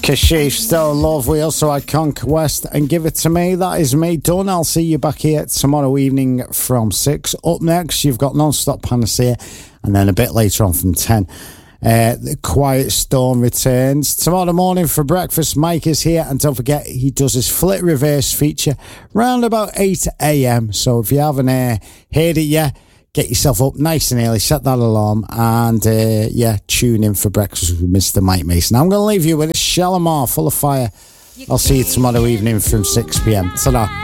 Kashif, Still in Love. We also had Conquest and Give It To Me. That is me done. I'll see you back here tomorrow evening from 6. Up next, you've got Non-Stop Panacea, and then a bit later on from 10. The Quiet Storm returns. Tomorrow morning for breakfast, Mike is here, and don't forget, he does his Flit Reverse feature round about 8 a.m. So if you haven't heard it yet, get yourself up nice and early, set that alarm, and tune in for breakfast with Mr. Mike Mason. I'm going to leave you with a Shalamar, Full of Fire. I'll see you tomorrow evening from 6 p.m. Ta-da.